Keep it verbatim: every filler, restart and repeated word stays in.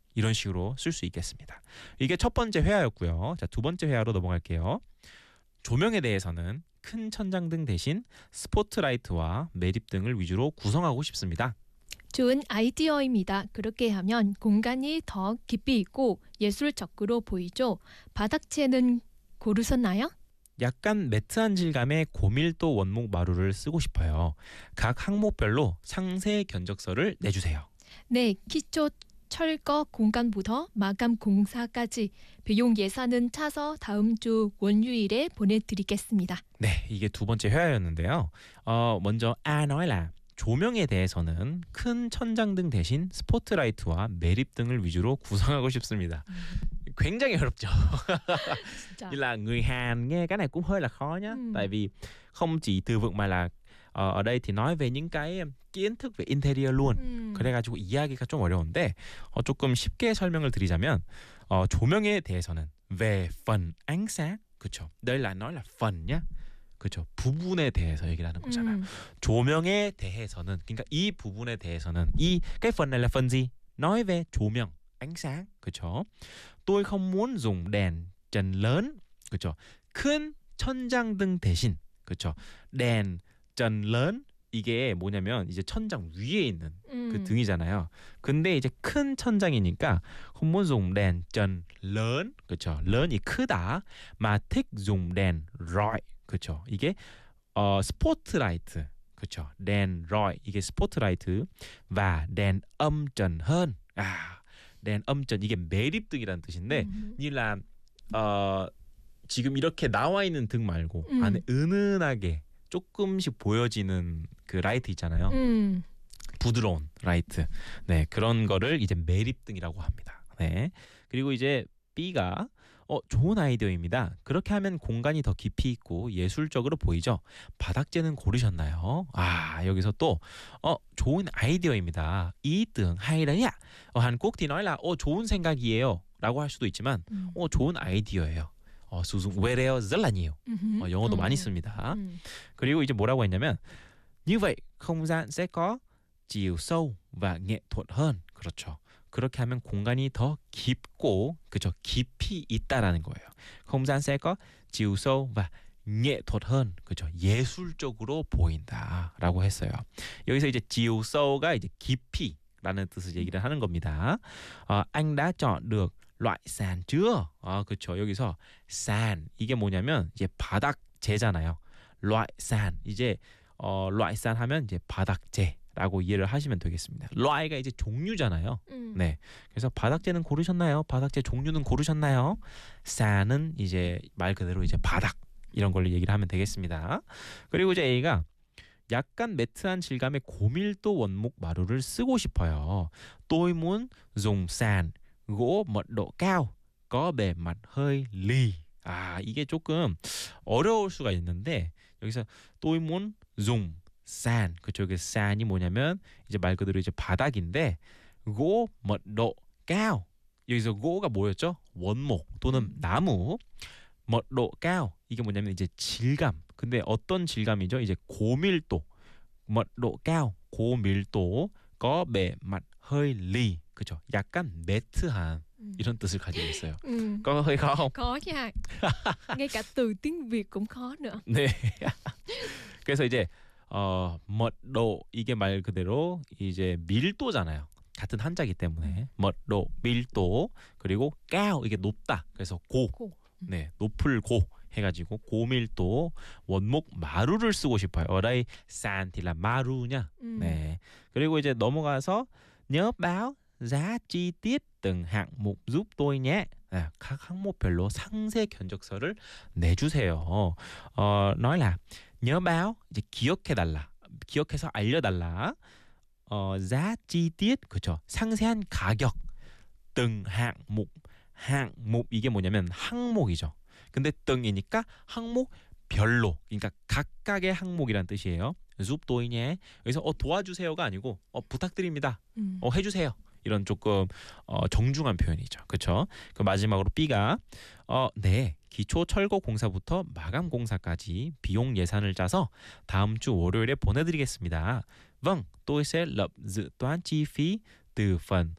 이런 식으로 쓸 수 있겠습니다. 이게 첫 번째 회화였고요. 자, 두 번째 회화로 넘어갈게요. 조명에 대해서는 큰 천장등 대신 스포트라이트와 매립등을 위주로 구성하고 싶습니다. 좋은 아이디어입니다. 그렇게 하면 공간이 더 깊이 있고 예술적으로 보이죠. 바닥재는 고르셨나요? 약간 매트한 질감의 고밀도 원목 마루를 쓰고 싶어요. 각 항목별로 상세 견적서를 내주세요. 네, 기초 철거 공간부터 마감 공사까지 비용 예산은 차서 다음 주 원유일에 보내드리겠습니다. 네, 이게 두 번째 회화였는데요. 어, 먼저 A nói là 조명에 대해서는 큰 천장등 대신 스포트라이트와 매립등을 위주로 구성하고 싶습니다. 음. 굉장히 어렵죠. 진짜. Như là người Hàn nghe cái này cũng hơi là khó nhá. 음. Tại vì không chỉ từ vựng mà là ờ, ở đây thì nói về những cái kiến thức về interior luôn. 음. 그래가지고 이해하기가 좀 어려운데 어, 조금 쉽게 설명을 드리자면 어, 조명에 대해서는 về phần ánh sáng, 그렇죠. đây là nói là phần nhá. 그렇죠. 부분에 대해서 얘기를 하는 거잖아요. 음. 조명에 대해서는 그러니까 이 부분에 대해서는 이 cái phần này là phần gì? Nói về 조명, ánh sáng, 그렇죠. tôi không muốn dùng đèn trần lớn, 그렇죠. 큰 천장등 대신, 그렇죠. đèn trần lớn 이게 뭐냐면 이제 천장 위에 있는 음. 그 등이잖아요. 근데 이제 큰 천장이니까 không muốn dùng đèn trần lớn, 그렇죠. lớn 이 크다. mà thích dùng đèn rọi, 그렇죠. 이게 어 스포트라이트, 그렇죠. đèn rọi 이게 스포트라이트 và đèn âm trần hơn. 아, đèn âm trần 이게 매립등이라는 뜻인데 음. như là 어 지금 이렇게 나와 있는 등 말고 음. 안에 은은하게 조금씩 보여지는 그 라이트 있잖아요. 음. 부드러운 라이트. 네, 그런 거를 이제 매립등이라고 합니다. 네. 그리고 이제 B가 어, 좋은 아이디어입니다. 그렇게 하면 공간이 더 깊이 있고 예술적으로 보이죠. 바닥재는 고르셨나요? 아, 여기서 또 어, 좋은 아이디어입니다. ý tưởng hay đấy ạ. ở Hàn Quốc thì nói là 어, 좋은 생각이에요 라고 할 수도 있지만 음. 어, 좋은 아이디어예요. 어, sử dụng 외래어 rất là nhiều. 음흠. 어, 영어도 어. 많이 씁니다. 음. 그리고 이제 뭐라고 했냐면 như vậy không gian sẽ có chiều sâu và nghệ thuật hơn. 그렇죠. 그렇게 하면 공간이 더 깊고 그렇죠. 깊이 있다라는 거예요. không gian sẽ có chiều sâu và nghệ thuật hơn. 그렇죠. 예술적으로 보인다라고 했어요. 여기서 이제 chiều sâu 가 이제 깊이라는 뜻을 얘기를 하는 겁니다. 어, anh đã chọn được loại sàn chưa? 아, 그렇죠. 여기서 sàn 이게 뭐냐면 이제 바닥재잖아요. loại sàn 이제 어, loại sàn 하면 이제 바닥재라고 이해를 하시면 되겠습니다. loại 가 이제 종류잖아요. 음. 네. 그래서 바닥재는 고르셨나요? 바닥재 종류는 고르셨나요? sand은 이제 말 그대로 이제 바닥 이런 걸로 얘기를 하면 되겠습니다. 그리고 이제 A가 약간 매트한 질감의 고밀도 원목 마루를 쓰고 싶어요. tôi muốn dùng sàn gỗ mật độ cao có bề mặt hơi lì. 아, 이게 조금 어려울 수가 있는데 여기서 tôi muốn dùng sàn, 그쪽 그 sand이 뭐냐면 이제 말 그대로 이제 바닥인데 gỗ mật độ cao. 여기서 gỗ 가 뭐였죠? 원목 또는 나무. mật độ cao 이게 뭐냐면 이제 질감. 근데 어떤 질감이죠? 이제 고밀도. mật độ cao, 고밀도, có bề mặt hơi lì. 그죠? 약간 매트한 음. 이런 뜻을 가지고 있어요. 음. có hơi khó không? khó nha. Ngay cả từ tiếng Việt cũng khó nữa. 네. 그래서 이제 어, mật độ 이게 말 그대로 이제 밀도잖아요. 같은 한자기 때문에 mật độ, 밀도 그리고 cao 이게 높다. 그래서 고. 고. 네, 높을 고 해가지고 고밀도 원목 마루를 쓰고 싶어요. ở đây sàn thì là maru nha. 음. 네. 그리고 이제 넘어가서 nhớ báo giá chi tiết từng hạng mục giúp tôi nhé. 네, 각 항목별로 상세 견적서를 내주세요. 어, nói là nhớ báo 이제 기억해달라. 기억해서 알려달라. 어, giá chi tiết 그렇죠. 상세한 가격. từng hạng mục. 항목 이게 뭐냐면 항목이죠. 근데 등이니까 항목별로 그러니까 각각의 항목이란 뜻이에요. giúp tôi nhé. 여기서 어, 도와주세요가 아니고 어, 부탁드립니다. 음. 어, 해주세요. 이런 조금 어, 정중한 표현이죠. 그렇죠? 그 마지막으로 B가 어, 네. 기초 철거 공사부터 마감 공사까지 비용 예산을 짜서 다음 주 월요일에 보내드리겠습니다. Vâng, tôi sẽ lập dự toán chi phí từ phần